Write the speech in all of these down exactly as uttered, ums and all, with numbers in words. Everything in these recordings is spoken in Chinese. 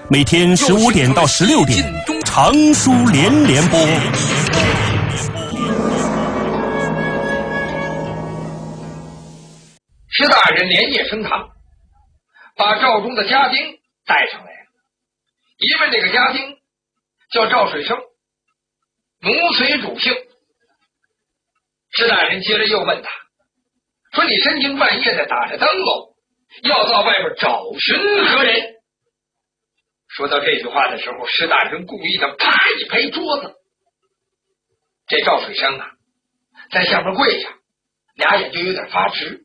每天十五点到十六点，常书连连播。 石大人连夜升堂，把赵忠的家丁带上来了。一问这个家丁叫赵水生，奴随主姓。石大人接着又问他说：“你深更半夜的打着灯笼，要到外边找寻何人？”说到这句话的时候，石大人故意的啪一拍桌子。这赵水生啊，在下面跪下，俩眼就有点发直。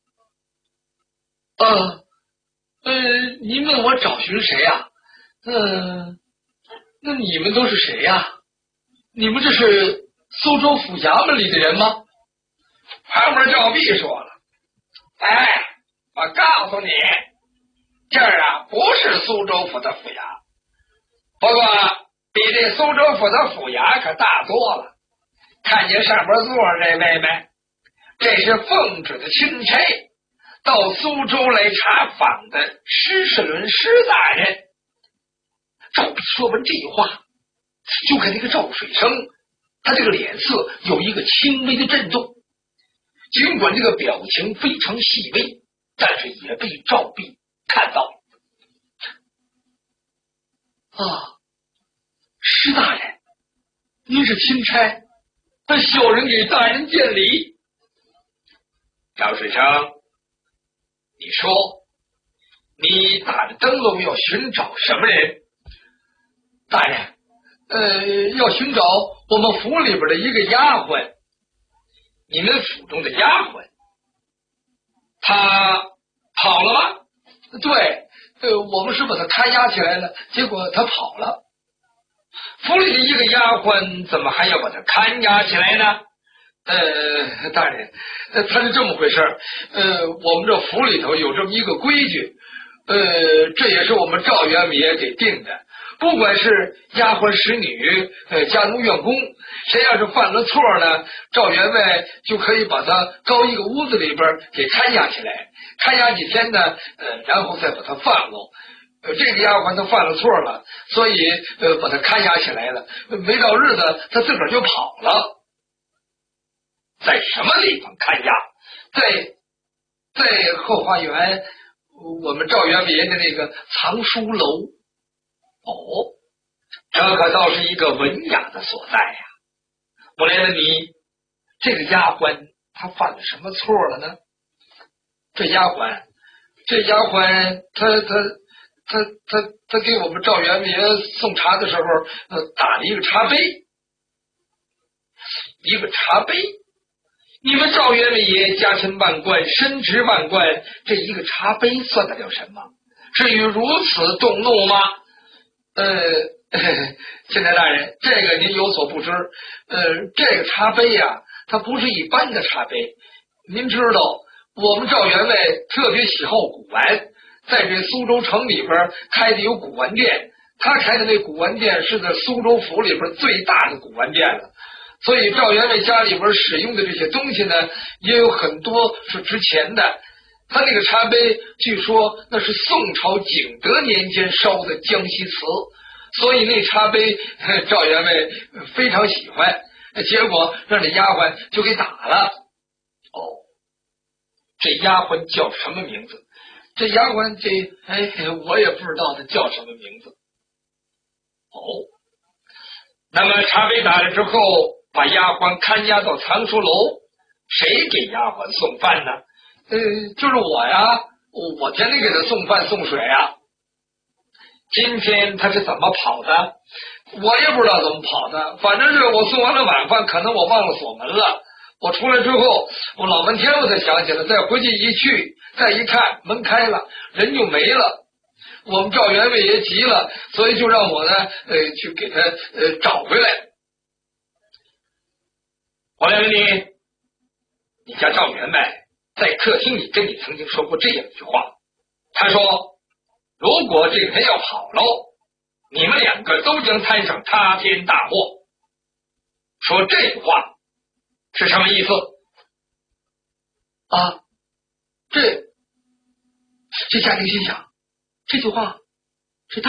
呃呃，您问我找寻谁呀？嗯，那你们都是谁呀？你们这是苏州府衙门里的人吗？旁边赵弼说了：“哎，我告诉你，这儿啊不是苏州府的府衙，不过比这苏州府的府衙可大多了。看见上边坐着这位没？这是奉旨的钦差，到苏州来查访的施世伦施大人。”赵弼说完这话，就看那个赵水生，他这个脸色有一个轻微的震动，尽管这个表情非常细微，但是也被赵弼看到。啊，施大人，您是钦差，那小人给大人见礼。赵水生，你说你打着灯笼要寻找什么人？大人，呃，要寻找我们府里边的一个丫鬟。你们府中的丫鬟，她跑了吗？对，呃，我们是把她看押起来了，结果她跑了。府里的一个丫鬟怎么还要把她看押起来呢？呃，大人，呃，他是这么回事呃，我们这府里头有这么一个规矩，呃，这也是我们赵元爷给定的。不管是丫鬟使女，呃，家奴员工，谁要是犯了错呢，赵员外就可以把他高一个屋子里边给看押起来，看押几天呢，呃，然后再把他放喽。呃，这个丫鬟她犯了错了，所以呃把他看押起来了。没到日子，他自个儿就跑了。在什么地方看押？在在后花园，我们赵元爷的那个藏书楼。哦，这可倒是一个文雅的所在呀！我来问你，这个丫鬟她犯了什么错了呢？这丫鬟，这丫鬟，她她她她她给我们赵元爷送茶的时候，呃，打了一个茶杯，一个茶杯。你们赵元爷家臣万贯，身职万贯，这一个茶杯算得了什么？至于如此动怒吗？呃，钦差大人，这个您有所不知，呃，这个茶杯呀、啊，它不是一般的茶杯。您知道，我们赵员外特别喜好古玩，在这苏州城里边开的有古玩店，他开的那古玩店是在苏州府里边最大的古玩店了。所以赵员外家里边使用的这些东西呢，也有很多是值钱的。他那个茶杯据说那是宋朝景德年间烧的江西瓷，所以那茶杯赵员外非常喜欢，结果让这丫鬟就给打了。哦，这丫鬟叫什么名字？这丫鬟这哎我也不知道她叫什么名字。哦，那么茶杯打了之后，把丫鬟看押到藏书楼，谁给丫鬟送饭呢？呃，就是我呀，我天天给他送饭送水啊。今天他是怎么跑的？我也不知道怎么跑的，反正是我送完了晚饭，可能我忘了锁门了。我出来之后，我老半天我才想起来，再回去一去，再一看门开了，人就没了。我们赵员外也急了，所以就让我呢，呃，去给他呃找回来。我来问你，你家赵员外在客厅里跟你曾经说过这样一句话，他说如果这个人要跑喽，你们两个都将摊上塌天大祸。说这句话是什么意思啊？这这家庭心想，这句话